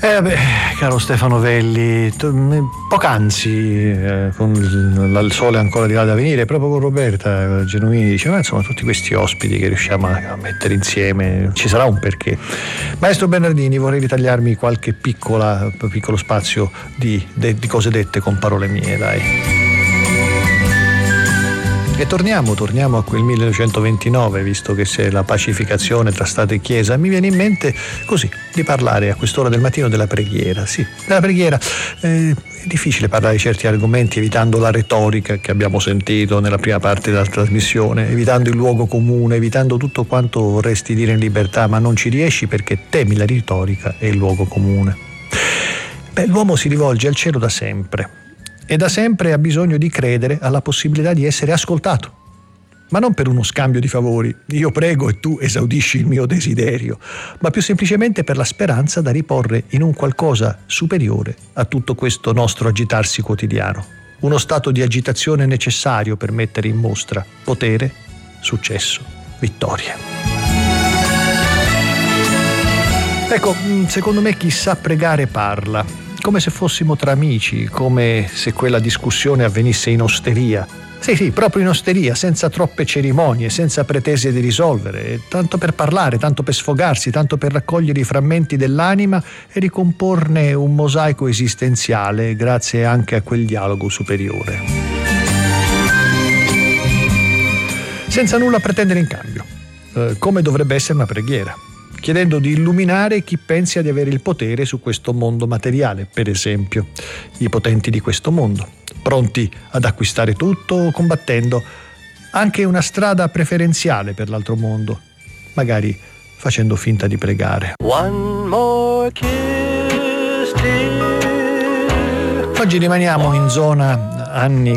Caro Stefano Velli, poc'anzi, con il sole ancora di là da venire, proprio con Roberta Genuini diceva, insomma, tutti questi ospiti che riusciamo a mettere insieme, ci sarà un perché. Maestro Bernardini, vorrei ritagliarmi qualche piccolo spazio di cose dette con parole mie, dai. E torniamo a quel 1929, visto che c'è la pacificazione tra Stato e Chiesa. Mi viene in mente così di parlare a quest'ora del mattino della preghiera. Sì, della preghiera. È difficile parlare di certi argomenti evitando la retorica che abbiamo sentito nella prima parte della trasmissione, evitando il luogo comune, evitando tutto quanto vorresti dire in libertà, ma non ci riesci perché temi la retorica e il luogo comune. L'uomo si rivolge al cielo da sempre. E da sempre ha bisogno di credere alla possibilità di essere ascoltato, ma non per uno scambio di favori, io prego e tu esaudisci il mio desiderio, ma più semplicemente per la speranza da riporre in un qualcosa superiore a tutto questo nostro agitarsi quotidiano, uno stato di agitazione necessario per mettere in mostra potere, successo, vittoria. Ecco, secondo me chi sa pregare parla, come se fossimo tra amici, come se quella discussione avvenisse in osteria. Sì, proprio in osteria, senza troppe cerimonie, senza pretese di risolvere, tanto per parlare, tanto per sfogarsi, tanto per raccogliere i frammenti dell'anima e ricomporne un mosaico esistenziale grazie anche a quel dialogo superiore. Senza nulla pretendere in cambio, come dovrebbe essere una preghiera, chiedendo di illuminare chi pensa di avere il potere su questo mondo materiale, per esempio, i potenti di questo mondo, pronti ad acquistare tutto, combattendo anche una strada preferenziale per l'altro mondo, magari facendo finta di pregare. One more kiss, dear. Oggi rimaniamo in zona anni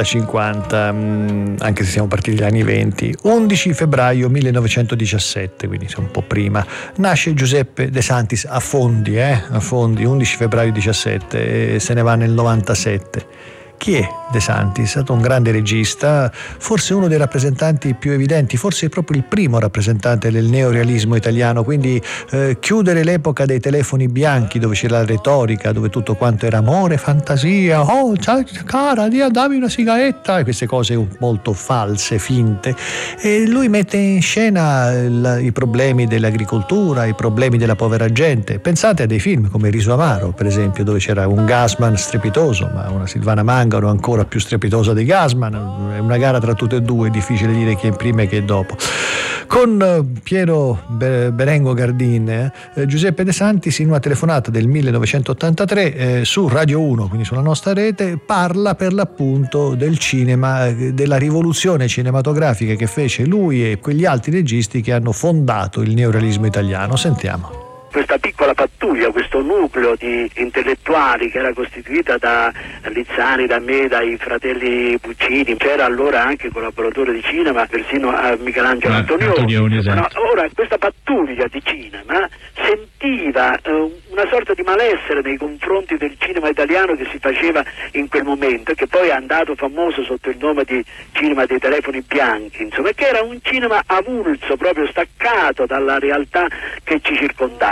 40-50, anche se siamo partiti dagli anni 20. 11 febbraio 1917, quindi un po' prima, nasce Giuseppe De Santis a Fondi, 11 febbraio 17, e se ne va nel 97. Chi è De Santis? È stato un grande regista, forse uno dei rappresentanti più evidenti, forse proprio il primo rappresentante del neorealismo italiano, quindi chiudere l'epoca dei telefoni bianchi dove c'era la retorica, dove tutto quanto era amore, fantasia, oh cara, dammi una sigaretta, e queste cose molto false, finte, e lui mette in scena i problemi dell'agricoltura, i problemi della povera gente. Pensate a dei film come Riso Amaro, per esempio, dove c'era un Gassman strepitoso, ma una Silvana Mangano ancora più strepitosa di Gassman. È una gara tra tutte e due, è difficile dire chi è prima e chi è dopo. Con Piero Berengo Gardin, Giuseppe De Santis in una telefonata del 1983 su Radio 1, quindi sulla nostra rete, parla per l'appunto del cinema, della rivoluzione cinematografica che fece lui e quegli altri registi che hanno fondato il neorealismo italiano. Sentiamo. Questa piccola pattuglia, questo nucleo di intellettuali che era costituita da Lizzani, da me, dai fratelli Puccini, c'era allora anche collaboratore di cinema, persino Michelangelo Antonioni. Esatto. No, ora questa pattuglia di cinema sentiva una sorta di malessere nei confronti del cinema italiano che si faceva in quel momento, che poi è andato famoso sotto il nome di cinema dei telefoni bianchi, insomma, che era un cinema avulso, proprio staccato dalla realtà che ci circondava.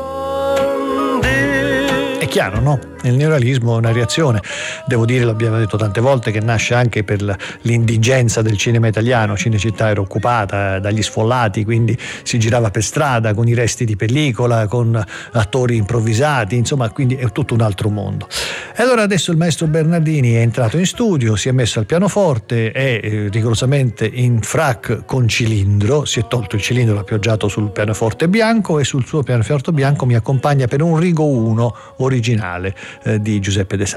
È chiaro, no? Il neorealismo è una reazione, devo dire, l'abbiamo detto tante volte, che nasce anche per l'indigenza del cinema italiano. Cinecittà era occupata dagli sfollati, quindi si girava per strada con i resti di pellicola, con attori improvvisati, insomma, quindi è tutto un altro mondo. E allora adesso il maestro Bernardini è entrato in studio, si è messo al pianoforte, è rigorosamente in frac con cilindro, si è tolto il cilindro, l'ha appoggiato sul pianoforte bianco e sul suo pianoforte bianco mi accompagna per un Rigo 1 originale di Giuseppe De Santis.